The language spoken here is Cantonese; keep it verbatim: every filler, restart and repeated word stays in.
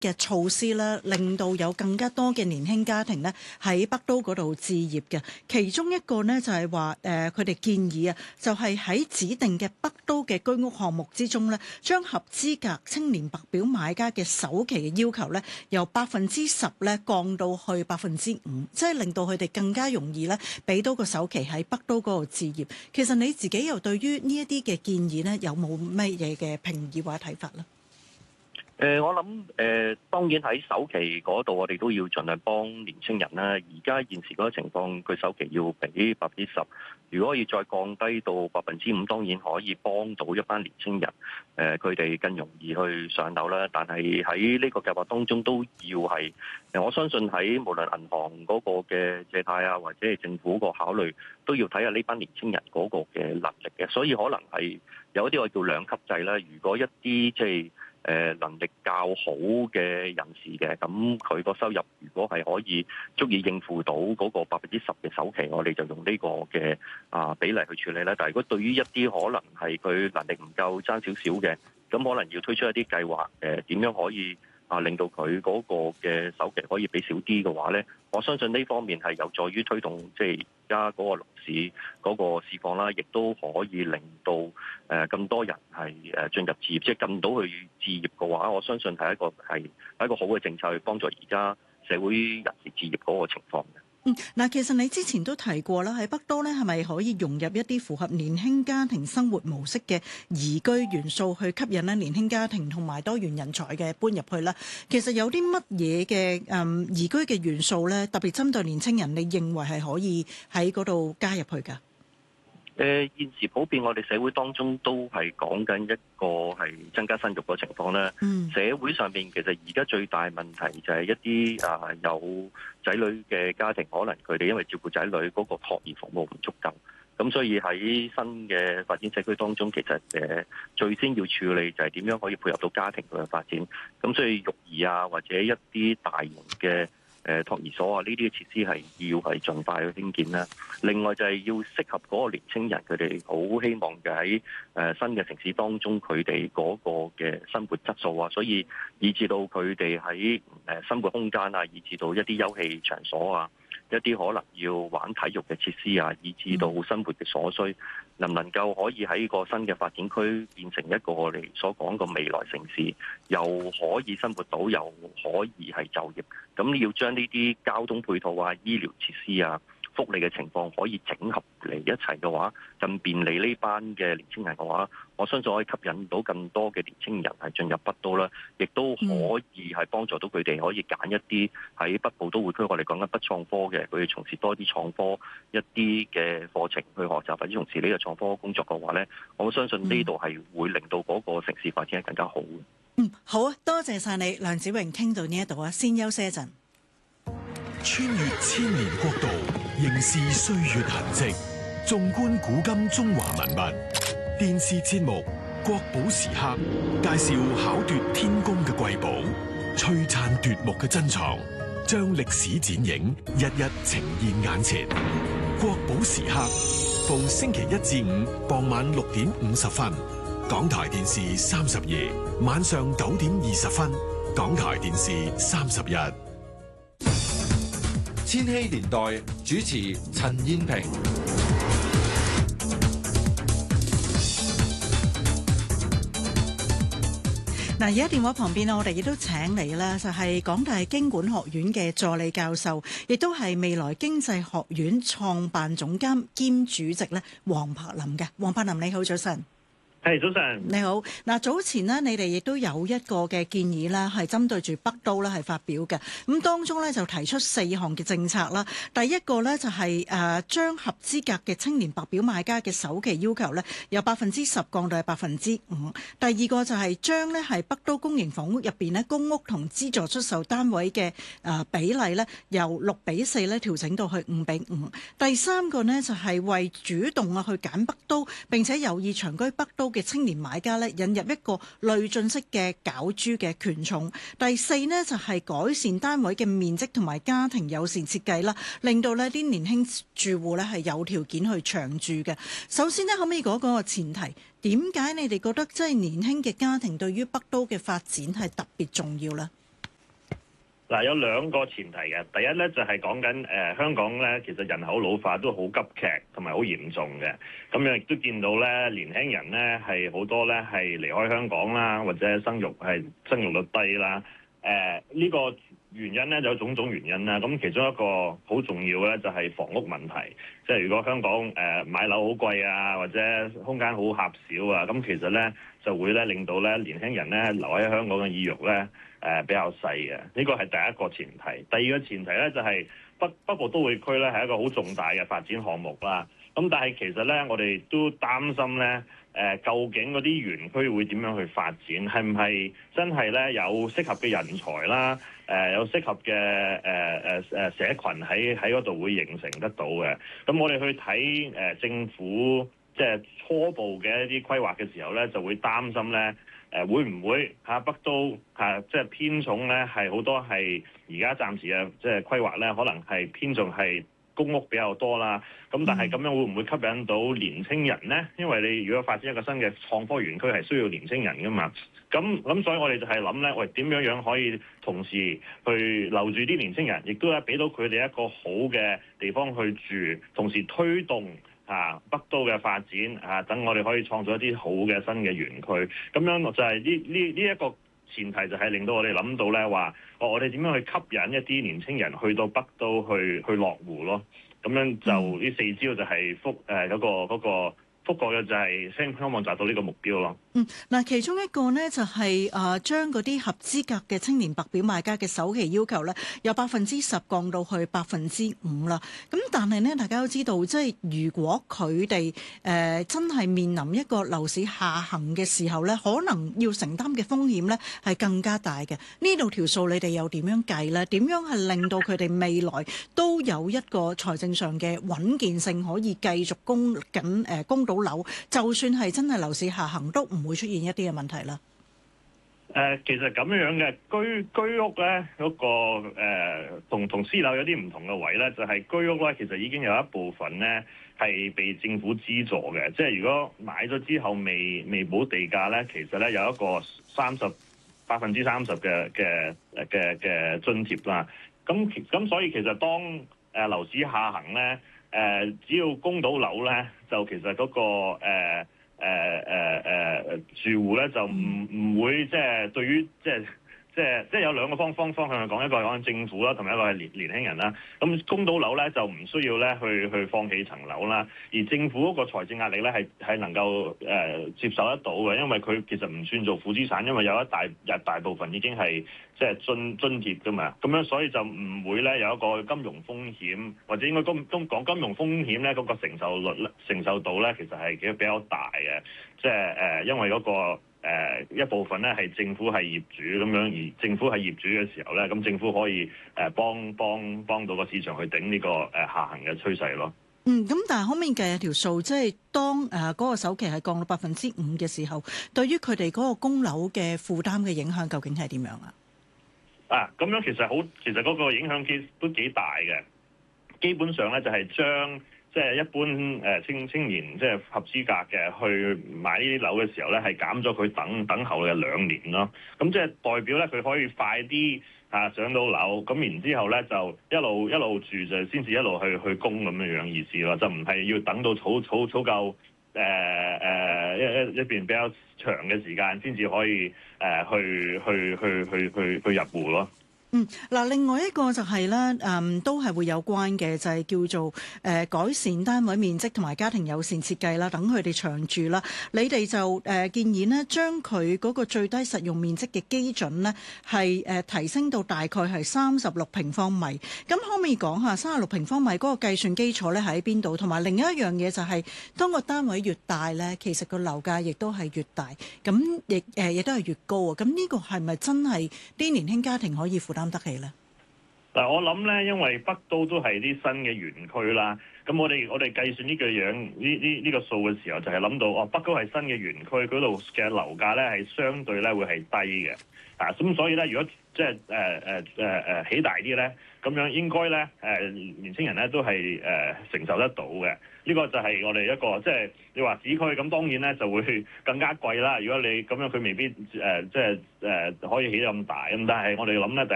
嘅措施咧，令到有更加多嘅年輕家庭咧喺北都嗰度置業嘅。其中一個呢，就係話誒，佢哋建議啊，就係喺指定嘅北都嘅居屋項目之中咧，將合資格青年白表買家嘅首期嘅要求咧，由百分之十咧降到去百分之五，即係令到佢哋更加容易咧俾到個首期喺北都嗰度置業。其實你自己又對於呢一啲嘅建議呢，有冇乜嘢嘅評議或者睇法呢？ 誒、呃，我諗誒、呃，當然喺首期嗰度，我哋都要盡量幫年青人啦。而家現時嗰個情況，佢首期要俾百分之十，如果可以再降低到百分之五，當然可以幫到一班年青人，誒、呃，佢哋更容易去上樓啦。但係喺呢個計劃當中，都要係，我相信喺無論銀行嗰個嘅借貸啊，或者係政府個考慮，都要睇下呢班年青人嗰個嘅能力嘅。所以可能係有一啲我叫兩級制啦。如果一啲即係誒能力較好嘅人士嘅，咁佢個收入如果係可以足以應付到嗰個百分之十嘅首期，我哋就用呢個嘅啊比例去處理啦。但係如果對於一啲可能係佢能力唔夠爭少少嘅，咁可能要推出一啲計劃，誒點樣可以啊令到佢嗰個嘅首期可以俾少啲嘅話咧，我相信呢方面係有助於推動即係而家嗰個樓市嗰個市況啦，亦都可以令到誒咁多人係誒進入置業，即係進到去置業嘅話，我相信係一個係一個好嘅政策去幫助而家社會人士置業嗰個情況嘅。 嗯，嗱，其實你之前都提過啦，喺北都咧，係咪可以融入一啲符合年輕家庭生活模式嘅宜居元素，去吸引咧年輕家庭同埋多元人才嘅搬入去啦？其實有啲乜嘢嘅誒宜居嘅元素咧，特別針對年青人，你認為係可以喺嗰度加入去㗎？ 誒現時普遍我哋社會當中都係講緊一個係增加生育嘅情況咧。 嗯、 社會上邊其實而家最大問題就係一啲啊有仔女嘅家庭，可能佢哋因為照顧仔女嗰個託兒服務唔足夠，咁所以喺新嘅發展社區當中，其實誒最先要處理就係點樣可以配合到家庭嘅發展。咁所以育兒啊，或者一啲大型嘅誒託兒所啊，呢啲設施係要係盡快去興建啦。另外就係要適合嗰個年青人，佢哋好希望嘅喺誒新嘅城市當中，佢哋嗰個嘅生活質素啊，所以以至到佢哋喺誒生活空間啊，以至到一啲休憩場所啊，一啲可能要玩體育嘅設施啊，以至到生活嘅所需，能唔能夠可以喺個新嘅發展區變成一個我哋所講嘅未來城市，又可以生活到，又可以係就業。咁要將呢啲交通配套啊、醫療設施啊、福利嘅情況可以整合嚟一齊嘅話，更便利呢班嘅年輕人嘅話，我相信可以吸引到更多嘅年輕人係進入北都啦，亦都可以係幫助到佢哋可以揀一啲喺北部都會區，我哋講緊北創科嘅，佢哋從事多啲創科一啲嘅課程去學習，或者從事呢個創科工作嘅話咧，我相信呢度係會令到嗰個城市發展係更加好嘅。 嗯，好啊，多謝晒你，梁子穎，傾到呢一度啊，先休息一陣。 穿越千年國度，凝視歲月痕跡，縱觀古今中華文物。電視節目《國寶時刻》介紹巧奪天工嘅瑰寶，璀璨奪目嘅珍藏，將歷史剪影日日呈現眼前。《國寶時刻》逢星期一至五傍晚六點五十分，港台電視三十二，晚上九點二十分，港台電視三十一。 千禧年代主持陳燕萍。 嗱，而家電話旁邊我哋亦都請嚟啦，就係港大經管學院嘅助理教授，亦都係未來經濟學院創辦總監兼主席咧，黃柏林嘅。黃柏林，你好，早晨。 係，早晨。 你好。嗱，早前呢，你哋亦都有一個嘅建議啦，係針對住北都咧係發表嘅。咁當中咧就提出四項嘅政策啦。第一個咧就係誒將合資格嘅青年白表買家嘅首期要求咧由百分之十降到係百分之五。第二個就係將咧係北都公營房屋入邊咧公屋同資助出售單位嘅誒比例咧由六比四咧調整到去五比五。第三個呢，就係為主動啊去揀北都並且有意長居北都嘅青年買家咧，引入一個累進式嘅攪珠嘅權重。第四呢，就係改善單位嘅面積同埋家庭友善設計啦，令到呢啲年輕住戶咧係有條件去長住嘅。首先呢，可唔可以講講個前提？點解你哋覺得即係年輕嘅家庭對於北都嘅發展係特別重要呢？ 嗱，有兩個前提嘅。第一咧就係講緊誒香港咧，其實人口老化都好急劇同埋好嚴重嘅。咁樣亦都見到咧，年輕人咧係好多咧係離開香港啦，或者生育係生育率低啦。誒、呃、呢、這個原因咧有種種原因啦。咁其中一個好重要咧就係房屋問題。即係如果香港誒、呃、買樓好貴啊，或者空間好狹小啊，咁其實咧就會咧令到咧年輕人咧留喺香港嘅意欲咧。誒、呃、比較細嘅，呢個係第一個前提。第二個前提咧就係、是、北北部都會區咧係一個好重大嘅發展項目啦。咁但係其實咧，我哋都擔心咧，誒、呃、究竟嗰啲園區會點樣去發展？係唔係真係咧有適合嘅人才啦？誒、呃、有適合嘅誒誒誒社群喺喺嗰度會形成得到嘅？咁我哋去睇誒、呃、政府即係初步嘅一啲規劃嘅時候咧，就會擔心咧。誒會唔會嚇北都嚇即係偏重咧？係好多係而家暫時嘅即係規劃咧，可能係偏重係公屋比較多啦。咁但係咁樣會唔會吸引到年青人咧？因為你如果發展一個新嘅創科園區係需要年青人噶嘛。咁咁所以我哋就係諗咧，喂點樣樣可以同時去留住啲年青人，亦都係俾到佢哋一個好嘅地方去住，同時推動。啊，北都嘅發展啊，等我哋可以創造一啲好嘅新嘅園區，咁樣就係呢呢呢一個前提，就係令到我哋諗到咧話，哦，我哋點樣去吸引一啲年青人去到北都去去落戶咯，咁樣就呢四招就係覆誒嗰個嗰個覆蓋嘅就係希希望達到呢個目標咯。 嗯，嗱，其中一個呢，就係誒將嗰啲合資格嘅青年白表買家嘅首期要求呢，由百分之十降到去百分之五啦。咁但係呢，大家都知道，即係如果佢哋誒真係面臨一個樓市下行嘅時候呢，可能要承擔嘅風險呢係更加大嘅。呢度條數你哋又點樣計呢？點樣係令到佢哋未來都有一個財政上嘅穩健性，可以繼續供緊誒供到樓，就算係真係樓市下行都唔唔會出現一啲嘅問題啦。 誒、呃，其實咁樣嘅居居屋咧，嗰、那個誒同同私樓有啲唔同嘅位咧，就係、是、居屋咧，其實已經有一部分咧係被政府資助嘅。即係如果買咗之後未未補地價咧，其實咧有一個三十百分之三十嘅嘅嘅嘅津貼啦。咁咁所以其實當誒樓市下行咧，誒、呃、只要供到樓咧，就其實嗰、那個誒。呃誒誒誒住戶咧就唔唔會即係對於即係即係即係有兩個方方方向去講，一個係講政府啦，同埋一個係年年輕人啦。咁供到樓咧就唔需要咧去去放棄層樓啦，而政府嗰個財政壓力咧係係能夠誒、呃、接受得到嘅，因為佢其實唔算做負資產，因為有一大一大部分已經係即係津津貼㗎嘛。咁樣所以就唔會咧有一個金融風險，或者應該金金講金融風險咧嗰、那個承受率咧承受度咧其實係幾比較大嘅，即係誒因為嗰、那個。誒、呃、一部分咧係政府係業主咁樣，而政府係業主嘅時候咧，咁政府可以誒、呃、幫幫幫到個市場去頂呢、這個誒、呃、下行嘅趨勢咯。 嗯，咁但係可唔可以計一條數，即係當誒嗰、呃那個首期係降到百分之五嘅時候，對於佢哋嗰個供樓嘅負擔嘅影響究竟係點樣啊？ 啊，咁樣其實好，其實嗰個影響幾都幾大嘅。基本上咧就係將。即係一般誒青青年即係合資格嘅去買呢啲樓嘅時候咧，係減咗佢等等候嘅兩年咯。咁即係代表咧，佢可以快啲啊上到樓，咁然之後咧就一路一路住就先至一路去去供咁樣樣意思咯，就唔係要等到儲儲儲夠誒誒一一一邊比較長嘅時間先至可以誒、呃、去去去去去去入戶咯。 嗯，嗱，另外一個就係、是、咧，嗯，都係會有關嘅，就係、是、叫做誒、呃、改善單位面積同埋家庭友善設計啦，等佢哋長住啦。你哋就誒、呃、建議呢，將佢嗰個最低實用面積嘅基準呢，係誒、呃、提升到大概係三十六平方米。咁可唔可以講下三十六平方米嗰個計算基礎咧喺邊度？同埋另一樣嘢就係、是，當個單位越大咧，其實個樓價亦都係越大，咁亦誒亦都係越高啊。咁呢個係咪真係啲年輕家庭可以負擔得起咧？ 嗱，我諗咧，因為北都都係啲新嘅園區啦，咁我哋我哋計算呢個樣呢呢呢個數嘅時候，就係諗到哦，北都係新嘅園區，嗰度嘅樓價咧係相對咧會係低嘅，啊，咁所以咧，如果即係誒誒誒誒起大啲咧，咁樣應該咧誒年輕人咧都係誒承受得到嘅。呢個就係我哋一個即係你話市區咁，當然咧就會更加貴啦。如果你咁樣，佢未必誒即係誒可以起得咁大咁，但係我哋諗咧。